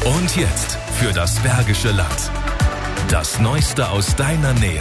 Und jetzt für das Bergische Land. Das Neueste aus deiner Nähe.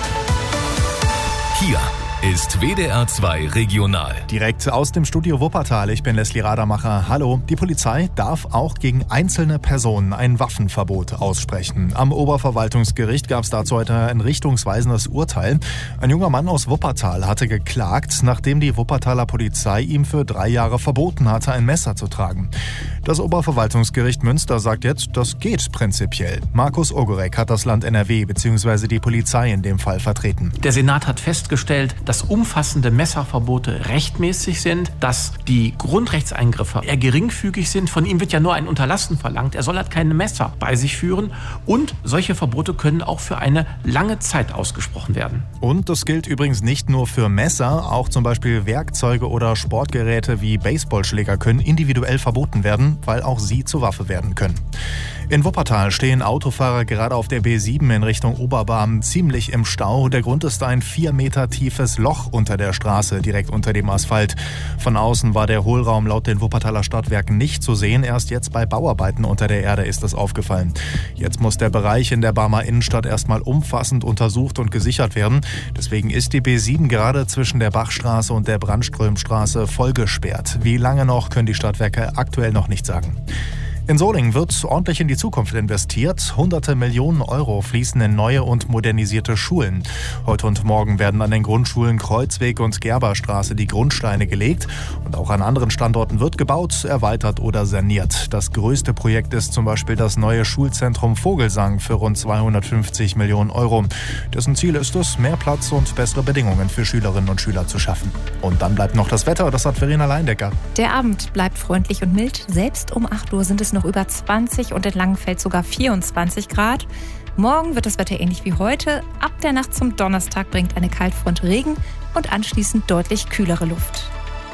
Hier ist WDR 2 Regional. Direkt aus dem Studio Wuppertal, ich bin Leslie Radermacher. Hallo. Die Polizei darf auch gegen einzelne Personen ein Waffenverbot aussprechen. Am Oberverwaltungsgericht gab es dazu heute ein richtungsweisendes Urteil. Ein junger Mann aus Wuppertal hatte geklagt, nachdem die Wuppertaler Polizei ihm für 3 Jahre verboten hatte, ein Messer zu tragen. Das Oberverwaltungsgericht Münster sagt jetzt, das geht prinzipiell. Markus Ogorek hat das Land NRW bzw. die Polizei in dem Fall vertreten. Der Senat hat festgestellt, dass umfassende Messerverbote rechtmäßig sind, dass die Grundrechtseingriffe eher geringfügig sind. Von ihm wird ja nur ein Unterlassen verlangt. Er soll halt keine Messer bei sich führen. Und solche Verbote können auch für eine lange Zeit ausgesprochen werden. Und das gilt übrigens nicht nur für Messer. Auch zum Beispiel Werkzeuge oder Sportgeräte wie Baseballschläger können individuell verboten werden, weil auch sie zur Waffe werden können. In Wuppertal stehen Autofahrer gerade auf der B7 in Richtung Oberbarm ziemlich im Stau. Der Grund ist ein 4 Meter tiefes Loch unter der Straße, direkt unter dem Asphalt. Von außen war der Hohlraum laut den Wuppertaler Stadtwerken nicht zu sehen. Erst jetzt bei Bauarbeiten unter der Erde ist es aufgefallen. Jetzt muss der Bereich in der Barmer Innenstadt erstmal umfassend untersucht und gesichert werden. Deswegen ist die B7 gerade zwischen der Bachstraße und der Brandströmstraße voll gesperrt. Wie lange noch, können die Stadtwerke aktuell noch nicht sagen. In Solingen wird ordentlich in die Zukunft investiert. Hunderte Millionen Euro fließen in neue und modernisierte Schulen. Heute und morgen werden an den Grundschulen Kreuzweg und Gerberstraße die Grundsteine gelegt. Und auch an anderen Standorten wird gebaut, erweitert oder saniert. Das größte Projekt ist zum Beispiel das neue Schulzentrum Vogelsang für rund 250 Millionen Euro. Dessen Ziel ist es, mehr Platz und bessere Bedingungen für Schülerinnen und Schüler zu schaffen. Und dann bleibt noch das Wetter, das hat Verena Leindecker. Der Abend bleibt freundlich und mild. Selbst um 8 Uhr sind es noch über 20 und in Langenfeld sogar 24 Grad. Morgen wird das Wetter ähnlich wie heute. Ab der Nacht zum Donnerstag bringt eine Kaltfront Regen und anschließend deutlich kühlere Luft.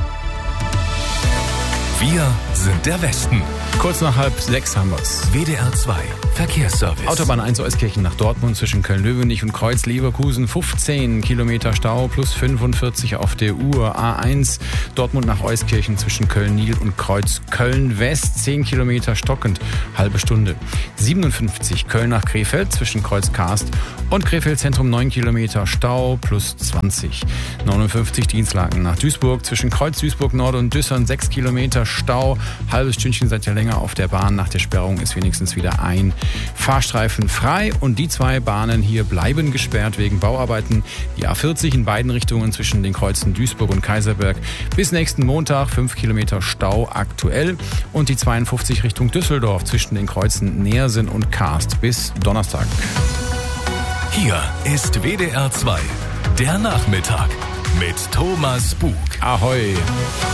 Wir sind der Westen. Kurz nach 5:30 haben wir's. WDR 2 Verkehrsservice. Autobahn 1 Euskirchen nach Dortmund zwischen Köln-Löwenich und Kreuz-Leverkusen. 15 Kilometer Stau plus 45 auf der Uhr. A1 Dortmund nach Euskirchen zwischen Köln-Nil und Kreuz-Köln-West. 10 Kilometer stockend, halbe Stunde. 57 Köln nach Krefeld zwischen Kreuz-Karst und Krefeld-Zentrum 9 Kilometer Stau plus 20. 59 Dienstlaken nach Duisburg zwischen Kreuz-Duisburg-Nord und Düssern 6 Kilometer Stau. Halbes Stündchen seid ihr länger auf der Bahn. Nach der Sperrung ist wenigstens wieder ein Fahrstreifen frei. Und die 2 Bahnen hier bleiben gesperrt wegen Bauarbeiten. Die A40 in beiden Richtungen zwischen den Kreuzen Duisburg und Kaiserberg bis nächsten Montag 5 Kilometer Stau aktuell. Und die 52 Richtung Düsseldorf zwischen den Kreuzen Neersen und Karst bis Donnerstag. Hier ist WDR 2, der Nachmittag mit Thomas Bug. Ahoi!